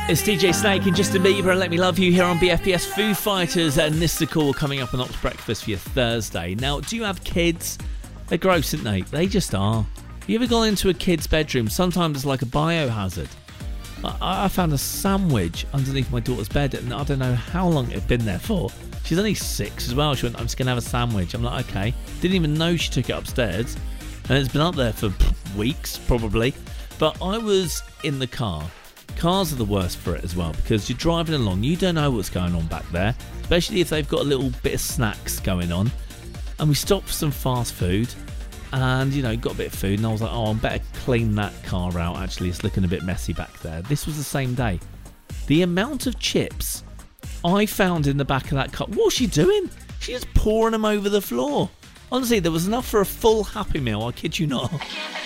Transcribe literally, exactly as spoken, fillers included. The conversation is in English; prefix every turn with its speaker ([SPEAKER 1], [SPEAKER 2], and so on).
[SPEAKER 1] It's D J Snake and Justin Bieber and Let Me Love You here on B F B S. Foo Fighters and Mystical coming up on Ox Breakfast for your Thursday. Now, do you have kids? They're gross, aren't they? They just are. You ever gone into a kid's bedroom? Sometimes it's like a biohazard. I, I found a sandwich underneath my daughter's bed and I don't know how long it had been there for. She's only six as well. She went, I'm just going to have a sandwich. I'm like, okay. Didn't even know she took it upstairs. And it's been up there for weeks, probably. But I was in the car. Cars are the worst for it as well because you're driving along, you don't know what's going on back there, especially if they've got a little bit of snacks going on. And we stopped for some fast food and, you know, got a bit of food and I was like, oh, I better clean that car out. Actually, it's looking a bit messy back there. This was the same day. The amount of chips I found in the back of that car, what was she doing? She was pouring them over the floor. Honestly, there was enough for a full Happy Meal, I kid you not.